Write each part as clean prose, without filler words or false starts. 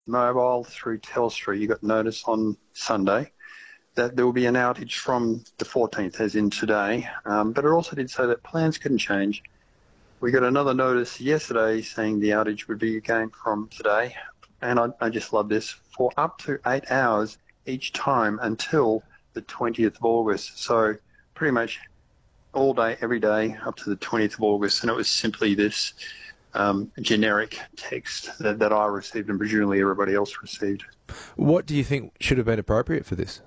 mobile through Telstra, you got notice on Sunday that there will be an outage from the 14th, as in today. But it also did say that plans couldn't change. We got another notice yesterday saying the outage would be again from today. And I just love this, for up to 8 hours each time until the 20th of August. So pretty much all day, every day, up to the 20th of August. And it was simply this generic text that I received and presumably everybody else received. What do you think should have been appropriate for this?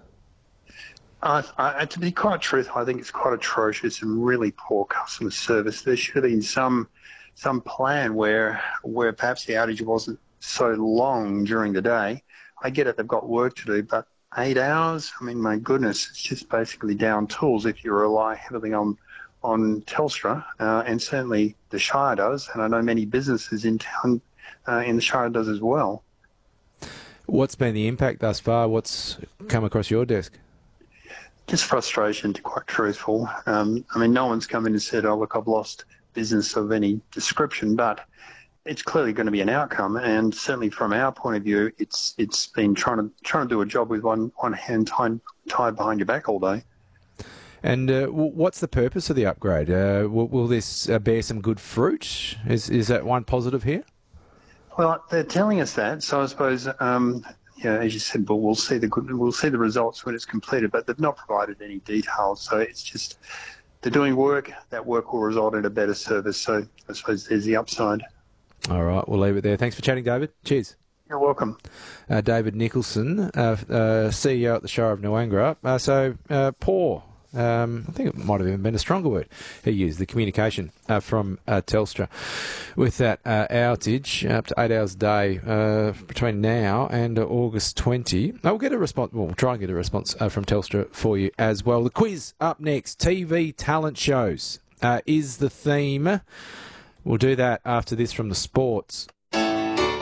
To be quite truthful, I think it's quite atrocious and really poor customer service. There should have been some plan where perhaps the outage wasn't so long during the day. I get it, they've got work to do, but 8 hours? I mean, my goodness, it's just basically down tools if you rely heavily on Telstra, and certainly the Shire does, and I know many businesses in town in the Shire does as well. What's been the impact thus far? What's come across your desk? Just frustration, to be quite truthful. I mean, no one's come in and said, oh, look, I've lost business of any description, but it's clearly going to be an outcome. And certainly from our point of view, it's been trying to do a job with one hand tied behind your back all day. And what's the purpose of the upgrade? Will this bear some good fruit? Is that one positive here? Well, they're telling us that. So I suppose, as you said, but we'll see the results when it's completed. But they've not provided any details. So it's just they're doing work. That work will result in a better service. So I suppose there's the upside. All right, we'll leave it there. Thanks for chatting, David. Cheers. You're welcome. David Nicholson, CEO at the Shire of Noangra. Poor. I think it might have even been a stronger word he used, the communication from Telstra with that outage up to 8 hours a day between now and August 20. We'll get a response. We'll try and get a response from Telstra for you as well. The quiz up next. TV talent shows is the theme. We'll do that after this from the sports.